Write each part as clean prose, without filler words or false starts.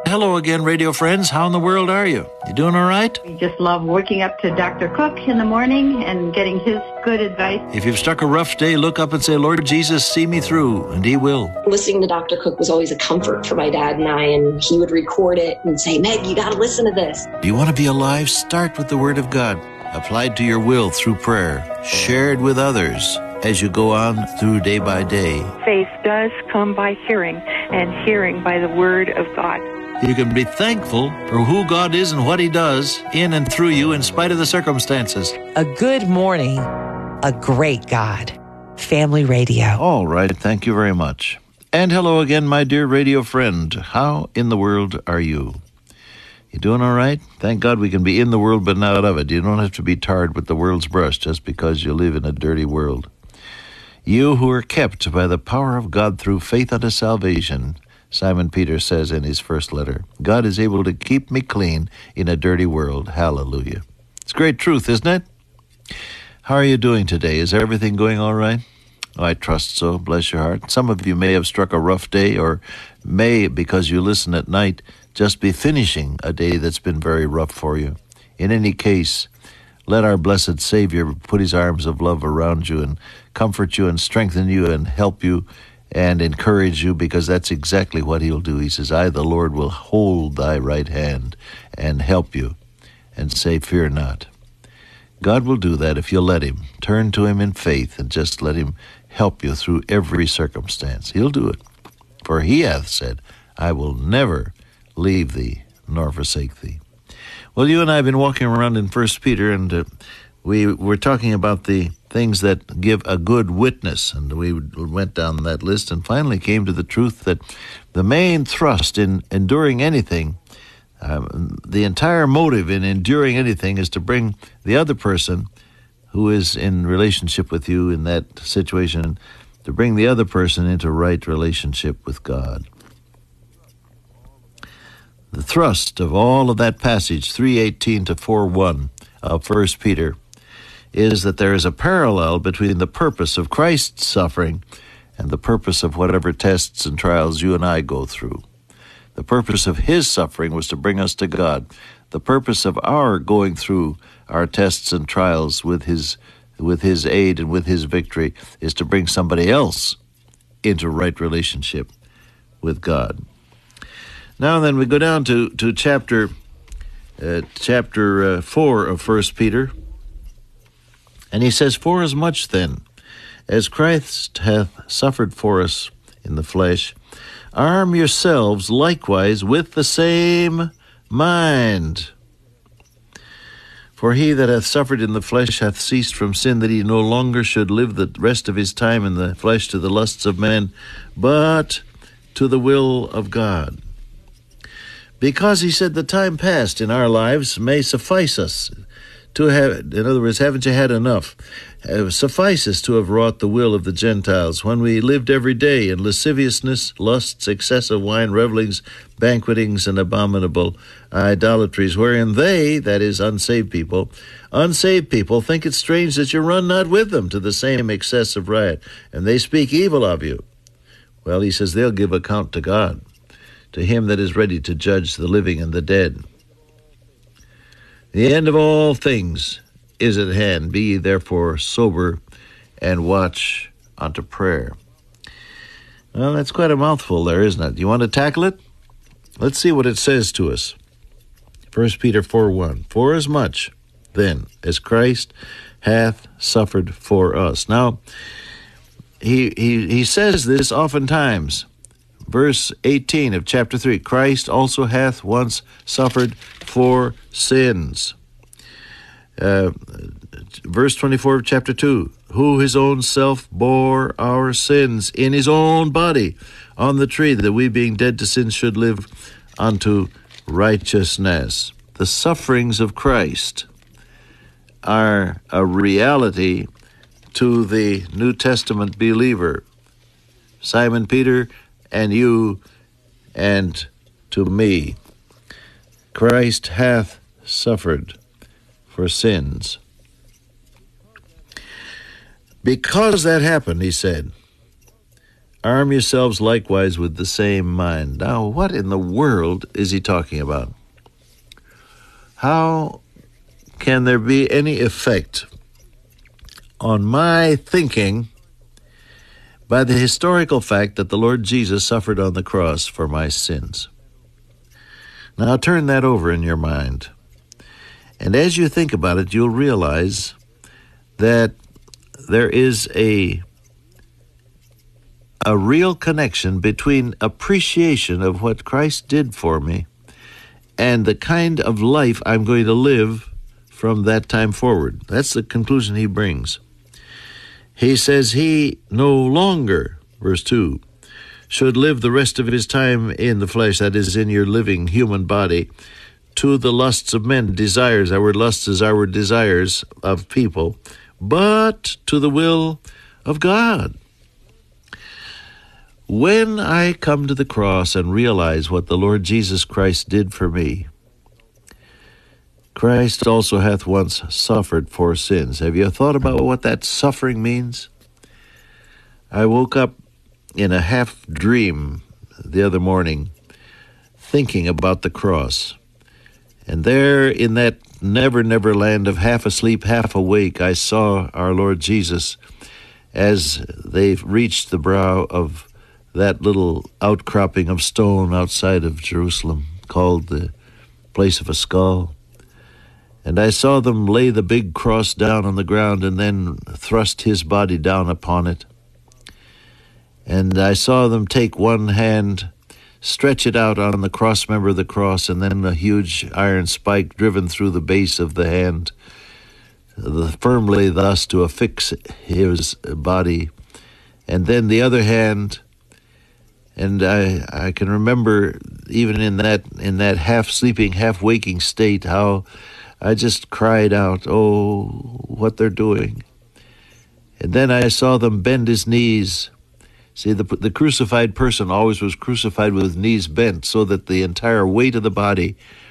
Hello again, radio friends. How in the world are you? You doing all right? We just love waking up to Dr. Cook in the morning and getting his good advice. If you've struck a rough day, look up and say, Lord Jesus, see me through, and He will. Listening to Dr. Cook was always a comfort for my dad and I, and he would record it and say, Meg, you got to listen to this. Do you want to be alive? Start with the Word of God, applied to your will through prayer, shared with others as you go on through day by day. Faith does come by hearing, and hearing by the Word of God. You can be thankful for who God is and what He does in and through you in spite of the circumstances. A good morning, a great God. Family Radio. All right, thank you very much. And hello again, my dear radio friend. How in the world are you? You doing all right? Thank God we can be in the world but not of it. You don't have to be tarred with the world's brush just because you live in a dirty world. You who are kept by the power of God through faith unto salvation, Simon Peter says in his first letter, God is able to keep me clean in a dirty world. Hallelujah. It's great truth, isn't it? How are you doing today? Is everything going all right? Oh, I trust so. Bless your heart. Some of you may have struck a rough day, or may, because you listen at night, just be finishing a day that's been very rough for you. In any case, let our blessed Savior put His arms of love around you and comfort you and strengthen you and help you and encourage you, because that's exactly what He'll do. He says, I, the Lord, will hold thy right hand and help you, and say, fear not. God will do that if you'll let Him. Turn to Him in faith and just let Him help you through every circumstance. He'll do it. For He hath said, I will never leave thee nor forsake thee. Well, you and I have been walking around in 1 Peter, and we were talking about the things that give a good witness, and we went down that list and finally came to the truth that the main thrust in enduring anything, the entire motive in enduring anything, is to bring the other person who is in relationship with you in that situation, to bring the other person into right relationship with God. The thrust of all of that passage, 3:18 to 4:1 of 1 Peter, is that there is a parallel between the purpose of Christ's suffering and the purpose of whatever tests and trials you and I go through. The purpose of His suffering was to bring us to God. The purpose of our going through our tests and trials with His aid and with His victory is to bring somebody else into right relationship with God. Now then, we go down to chapter 4 of 1 Peter. And he says, forasmuch then, as Christ hath suffered for us in the flesh, arm yourselves likewise with the same mind. For he that hath suffered in the flesh hath ceased from sin, that he no longer should live the rest of his time in the flesh to the lusts of men, but to the will of God. Because he said the time past in our lives may suffice us to have, in other words, haven't you had enough? Suffices to have wrought the will of the Gentiles, when we lived every day in lasciviousness, lusts, excessive wine, revelings, banquetings, and abominable idolatries, wherein they, that is, unsaved people, think it strange that you run not with them to the same excessive riot, and they speak evil of you. Well, he says they'll give account to God, to Him that is ready to judge the living and the dead. The end of all things is at hand. Be ye therefore sober and watch unto prayer. Well, that's quite a mouthful there, isn't it? You want to tackle it? Let's see what it says to us. 1 Peter 4:1. Forasmuch then as Christ hath suffered for us. Now, he says this oftentimes. Verse 18 of chapter 3, Christ also hath once suffered for sins. Verse 24 of chapter 2, who His own self bore our sins in His own body on the tree, that we being dead to sin should live unto righteousness. The sufferings of Christ are a reality to the New Testament believer. Simon Peter and you and to me. Christ hath suffered for sins. Because that happened, he said, Arm yourselves likewise with the same mind. Now, what in the world is he talking about? How can there be any effect on my thinking by the historical fact that the Lord Jesus suffered on the cross for my sins? Now turn that over in your mind. And as you think about it, you'll realize that there is a real connection between appreciation of what Christ did for me and the kind of life I'm going to live from that time forward. That's the conclusion he brings. He says he no longer, verse 2, should live the rest of his time in the flesh, that is, in your living human body, to the lusts of men, desires. Our lust is our desires of people, but to the will of God. When I come to the cross and realize what the Lord Jesus Christ did for me, Christ also hath once suffered for sins. Have you thought about what that suffering means? I woke up in a half dream the other morning thinking about the cross. And there in that never land of half asleep, half awake, I saw our Lord Jesus as they reached the brow of that little outcropping of stone outside of Jerusalem called the place of a skull. And I saw them lay the big cross down on the ground and then thrust his body down upon it. And I saw them take one hand, stretch it out on the cross member of the cross, and then a huge iron spike driven through the base of the hand, firmly thus to affix his body. And then the other hand, and I can remember even in that half-sleeping, half-waking state, how I just cried out, oh, what they're doing. And then I saw them bend his knees. See, the crucified person always was crucified with knees bent so that the entire weight of the body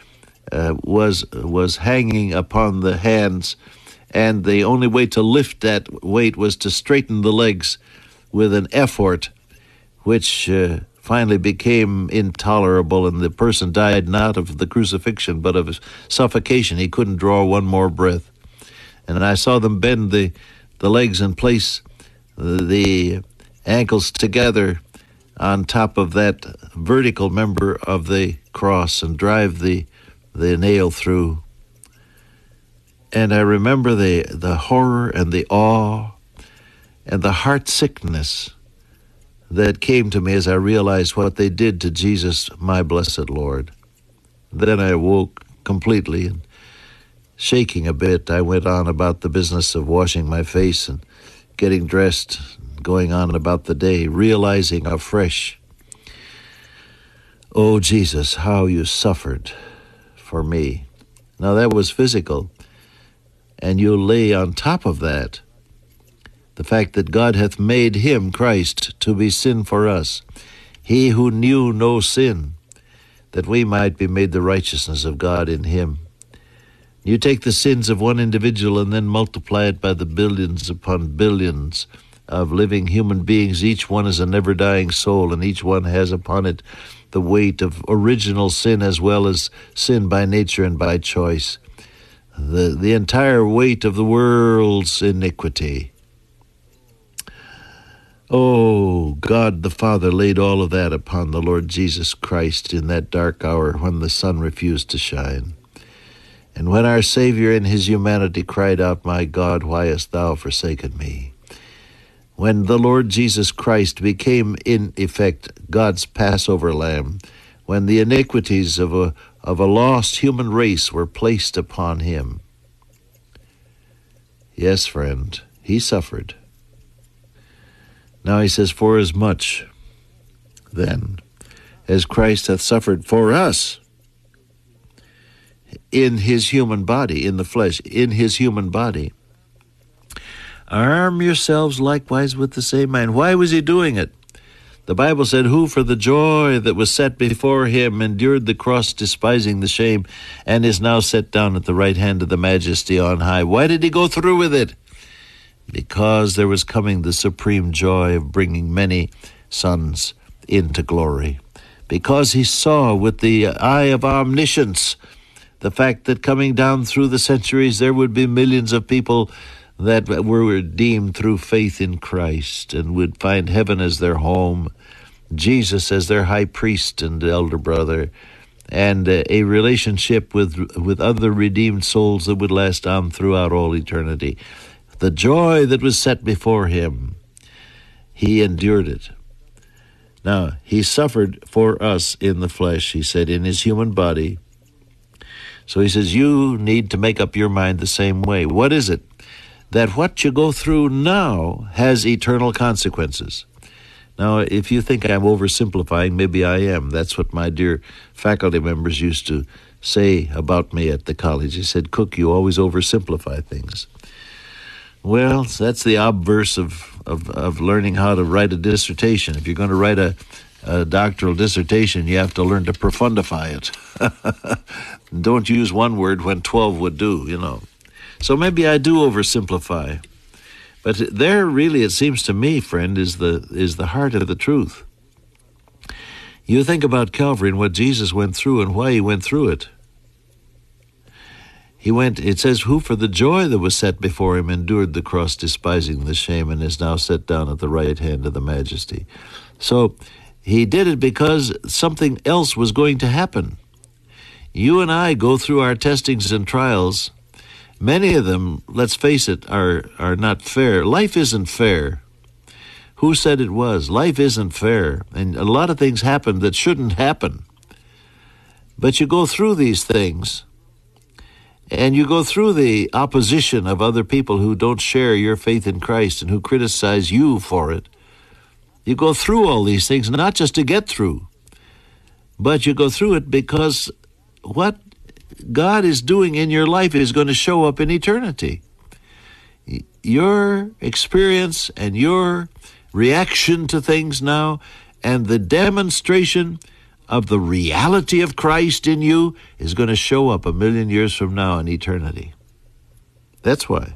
was hanging upon the hands, and the only way to lift that weight was to straighten the legs with an effort, which finally became intolerable, and the person died not of the crucifixion, but of suffocation. He couldn't draw one more breath. And I saw them bend the legs and place the ankles together on top of that vertical member of the cross and drive the nail through. And I remember the horror and the awe and the heart sickness that came to me as I realized what they did to Jesus, my blessed Lord. Then I awoke completely, and shaking a bit, I went on about the business of washing my face and getting dressed, going on about the day, realizing afresh, oh, Jesus, how you suffered for me. Now, that was physical, and you lay on top of that the fact that God hath made him, Christ, to be sin for us, he who knew no sin, that we might be made the righteousness of God in him. You take the sins of one individual and then multiply it by the billions upon billions of living human beings. Each one is a never-dying soul, and each one has upon it the weight of original sin as well as sin by nature and by choice. The entire weight of the world's iniquity. Oh, God the Father laid all of that upon the Lord Jesus Christ in that dark hour when the sun refused to shine. And when our Savior in his humanity cried out, my God, why hast thou forsaken me? When the Lord Jesus Christ became, in effect, God's Passover lamb, when the iniquities of a lost human race were placed upon him. Yes, friend, he suffered. Now he says, for as much, then, as Christ hath suffered for us in his human body, in the flesh, in his human body, arm yourselves likewise with the same mind. Why was he doing it? The Bible said, who for the joy that was set before him endured the cross, despising the shame, and is now set down at the right hand of the Majesty on high. Why did he go through with it? Because there was coming the supreme joy of bringing many sons into glory. Because he saw with the eye of omniscience the fact that coming down through the centuries there would be millions of people that were redeemed through faith in Christ and would find heaven as their home, Jesus as their high priest and elder brother, and a relationship with other redeemed souls that would last on throughout all eternity. The joy that was set before him, he endured it. Now, he suffered for us in the flesh, he said, in his human body. So he says, you need to make up your mind the same way. What is it? That what you go through now has eternal consequences. Now, if you think I'm oversimplifying, maybe I am. That's what my dear faculty members used to say about me at the college. They said, Cook, you always oversimplify things. Well, that's the obverse of learning how to write a dissertation. If you're going to write a doctoral dissertation, you have to learn to profundify it. Don't use one word when 12 would do, you know. So maybe I do oversimplify. But there really, it seems to me, friend, is the heart of the truth. You think about Calvary and what Jesus went through and why he went through it. It says, who for the joy that was set before him endured the cross, despising the shame, and is now set down at the right hand of the Majesty. So he did it because something else was going to happen. You and I go through our testings and trials. Many of them, let's face it, are not fair. Life isn't fair. Who said it was? Life isn't fair. And a lot of things happen that shouldn't happen. But you go through these things, and you go through the opposition of other people who don't share your faith in Christ and who criticize you for it. You go through all these things, not just to get through, but you go through it because what God is doing in your life is going to show up in eternity. Your experience and your reaction to things now and the demonstration of the reality of Christ in you is going to show up 1,000,000 years from now in eternity. That's why.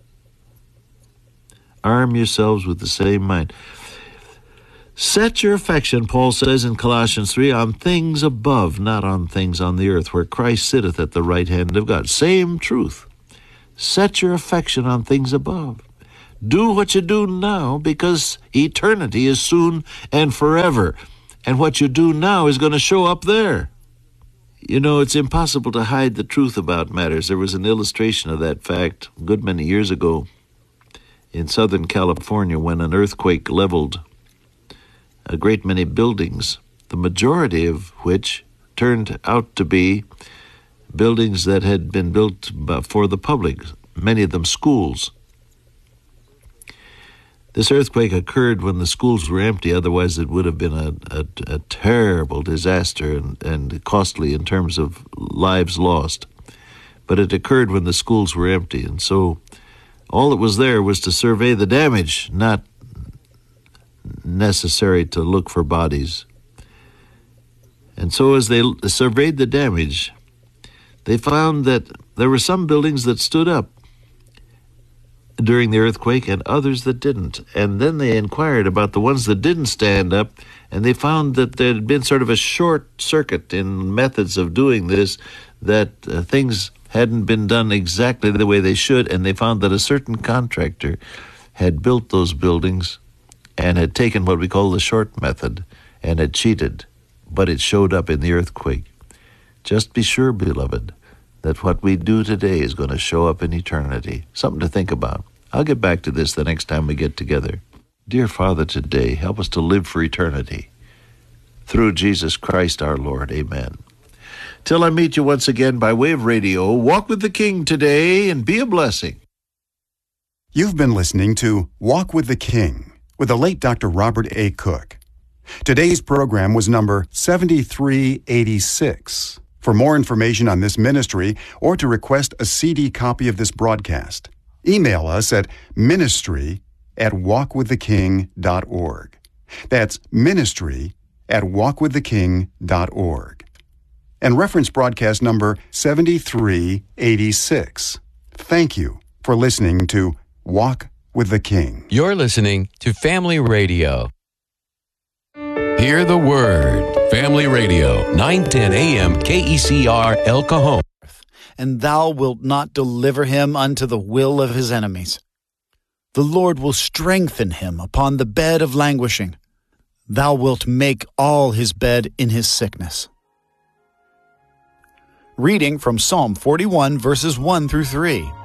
Arm yourselves with the same mind. Set your affection, Paul says in Colossians 3, on things above, not on things on the earth, where Christ sitteth at the right hand of God. Same truth. Set your affection on things above. Do what you do now, because eternity is soon and forever. And what you do now is going to show up there. You know, it's impossible to hide the truth about matters. There was an illustration of that fact a good many years ago in Southern California when an earthquake leveled a great many buildings, the majority of which turned out to be buildings that had been built for the public, many of them schools. This earthquake occurred when the schools were empty, otherwise it would have been a terrible disaster and costly in terms of lives lost. But it occurred when the schools were empty, and so all that was there was to survey the damage, not necessary to look for bodies. And so as they surveyed the damage, they found that there were some buildings that stood up during the earthquake and others that didn't. And then they inquired about the ones that didn't stand up, and they found that there had been sort of a short circuit in methods of doing this, that things hadn't been done exactly the way they should, and they found that a certain contractor had built those buildings and had taken what we call the short method and had cheated, but it showed up in the earthquake. Just be sure, beloved, that what we do today is going to show up in eternity. Something to think about. I'll get back to this the next time we get together. Dear Father, today, help us to live for eternity. Through Jesus Christ our Lord, amen. Till I meet you once again by way of radio, walk with the King today and be a blessing. You've been listening to Walk with the King with the late Dr. Robert A. Cook. Today's program was number 7386. For more information on this ministry or to request a CD copy of this broadcast, email us at ministry@walkwiththeking.org. That's ministry@walkwiththeking.org. And reference broadcast number 7386. Thank you for listening to Walk with the King. You're listening to Family Radio. Hear the Word. Family Radio, 910 AM KECR El Cajon. And thou wilt not deliver him unto the will of his enemies. The Lord will strengthen him upon the bed of languishing. Thou wilt make all his bed in his sickness. Reading from Psalm 41, verses 1 through 3.